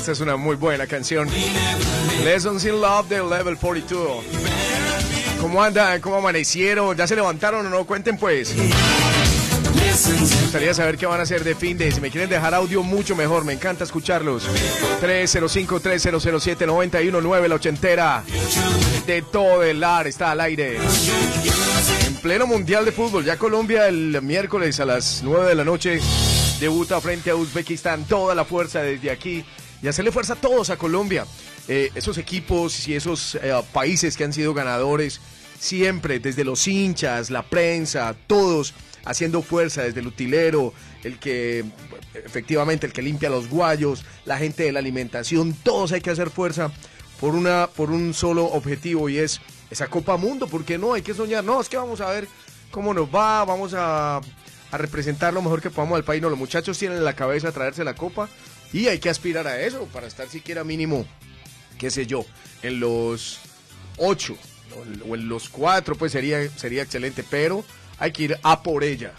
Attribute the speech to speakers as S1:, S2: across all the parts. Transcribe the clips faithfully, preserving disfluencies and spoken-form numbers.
S1: esta es una muy buena canción. Lessons in Love de Level cuarenta y dos. ¿Cómo andan? ¿Cómo amanecieron? ¿Ya se levantaron o no? Cuenten pues. Me gustaría saber qué van a hacer de fin de. Si me quieren dejar audio, mucho mejor. Me encanta escucharlos. tres cero cinco, tres cero cero siete, nueve uno nueve, la ochentera. De todo el ar está al aire. En pleno mundial de fútbol. Ya Colombia el miércoles a las nueve de la noche debuta frente a Uzbekistán. Toda la fuerza desde aquí. Y hacerle fuerza a todos a Colombia. Eh, esos equipos y esos eh, países que han sido ganadores. Siempre, desde los hinchas, la prensa, todos haciendo fuerza, desde el utilero, el que, efectivamente, el que limpia los guayos, la gente de la alimentación, todos hay que hacer fuerza por una, por un solo objetivo, y es esa Copa Mundo. ¿Por qué no? Hay que soñar. No, es que vamos a ver cómo nos va, vamos a, a representar lo mejor que podamos al país. No, los muchachos tienen en la cabeza traerse la Copa, y hay que aspirar a eso, para estar siquiera mínimo, qué sé yo, en los ocho, o en los cuatro, pues sería, sería excelente, pero hay que ir a por ella.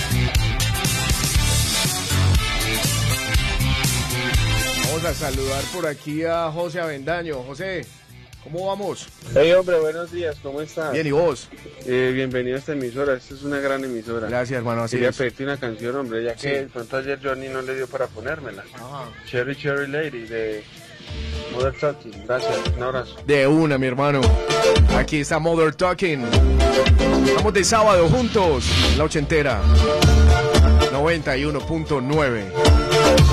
S1: Vamos a saludar por aquí a José Avendaño. José, ¿cómo vamos?
S2: Hey, hombre, buenos días, ¿cómo estás?
S1: Bien, ¿y vos?
S2: Eh, bienvenido a esta emisora, esta es una gran emisora.
S1: Gracias, hermano, así
S2: Quería
S1: es.
S2: pedirte una canción, hombre, ya que
S1: Sí.
S2: de pronto ayer Johnny no le dio para ponérmela.
S1: Ajá.
S2: Cherry Cherry Lady de Mother Talking. Gracias, un abrazo.
S1: De una, mi hermano. Aquí está Mother Talking. Estamos de sábado juntos en la ochentera. noventa y uno punto nueve.